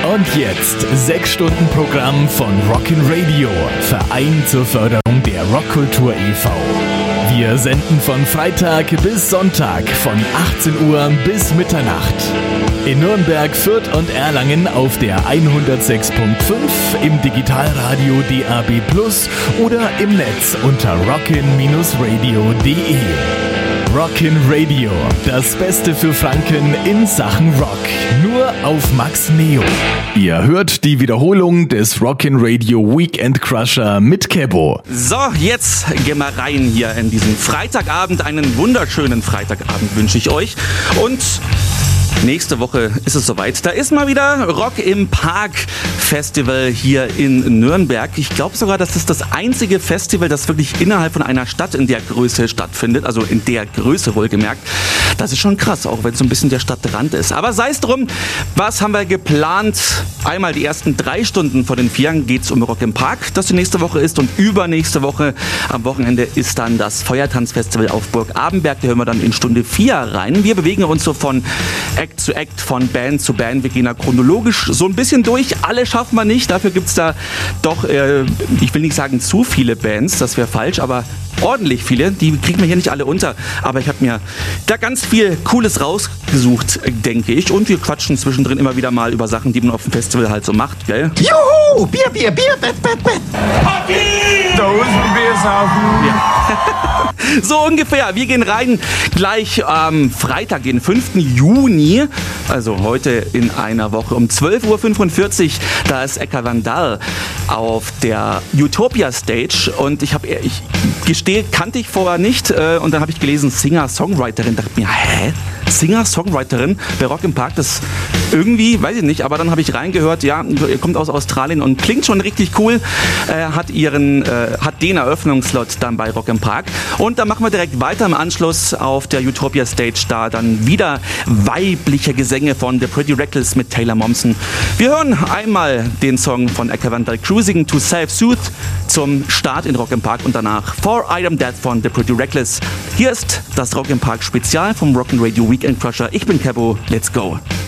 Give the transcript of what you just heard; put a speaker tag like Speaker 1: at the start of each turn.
Speaker 1: Und jetzt 6 Stunden Programm von Rockin' Radio, Verein zur Förderung der Rockkultur e.V. Wir senden von Freitag bis Sonntag von 18 Uhr bis Mitternacht. In Nürnberg, Fürth und Erlangen auf der 106.5, im Digitalradio DAB+ oder im Netz unter rockin-radio.de. Rockin' Radio, das Beste für Franken in Sachen Rock. Nur auf Max Neo. Ihr hört die Wiederholung des Rockin' Radio Weekend Crusher mit Kebo.
Speaker 2: So, jetzt gehen wir rein hier in diesen Freitagabend. Einen wunderschönen Freitagabend wünsche ich euch. Und nächste Woche ist es soweit. Da ist mal wieder Rock im Park Festival hier in Nürnberg. Ich glaube sogar, das ist das einzige Festival, das wirklich innerhalb von einer Stadt in der Größe stattfindet. Also in der Größe wohlgemerkt. Das ist schon krass, auch wenn es so ein bisschen der Stadtrand ist. Aber sei es drum, was haben wir geplant? Einmal die ersten 3 Stunden vor den 4 geht es um Rock im Park, das die nächste Woche ist. Und übernächste Woche am Wochenende ist dann das Feuertanzfestival auf Burg Abenberg. Da hören wir dann in Stunde 4 rein. Wir bewegen uns so von Act zu Act, von Band zu Band. Wir gehen da chronologisch so ein bisschen durch. Alle schaffen wir nicht. Dafür gibt es da doch, ich will nicht sagen zu viele Bands, das wäre falsch, aber ordentlich viele. Die kriegen wir hier nicht alle unter. Aber ich habe mir da ganz viel Cooles rausgesucht, denke ich. Und wir quatschen zwischendrin immer wieder mal über Sachen, die man auf dem Festival halt so macht, gell?
Speaker 3: Juhu! Bier, Bett.
Speaker 4: Hockey! Dosenbier saufen.
Speaker 2: Ja. So ungefähr. Wir gehen rein gleich am Freitag, den 5. Juni, also heute in einer Woche um 12.45 Uhr. Da ist Eka Vandal auf der Utopia Stage. Und ich gestehe, kannte ich vorher nicht. Und dann habe ich gelesen, Singer-Songwriterin. Dachte mir, hä? Singer-Songwriterin bei Rock im Park, das irgendwie, weiß ich nicht, aber dann habe ich reingehört, ja, ihr kommt aus Australien und klingt schon richtig cool, hat den Eröffnungsslot dann bei Rock im Park. Und dann machen wir direkt weiter im Anschluss auf der Utopia Stage, da dann wieder weibliche Gesänge von The Pretty Reckless mit Taylor Momsen. Wir hören einmal den Song von Eka Vandal, Cruising to Self-Soothe, zum Start in Rock im Park und danach For I Am Dead von The Pretty Reckless. Hier ist das Rock im Park Spezial vom Rock'n Radio Weekend Crusher. Ich bin Kebo, let's go.